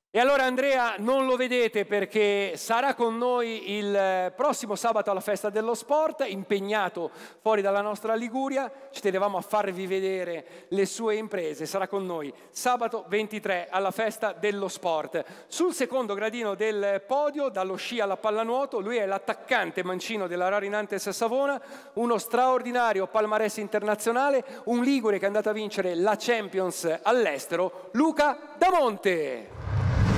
E allora Andrea non lo vedete perché sarà con noi il prossimo sabato alla Festa dello Sport, impegnato fuori dalla nostra Liguria. Ci tenevamo a farvi vedere le sue imprese. Sarà con noi sabato 23 alla Festa dello Sport. Sul secondo gradino del podio, dallo sci alla pallanuoto, lui è l'attaccante mancino della Rari-Nantes Savona, uno straordinario palmarès internazionale, un ligure che è andato a vincere la Champions all'estero, Luca Damonte.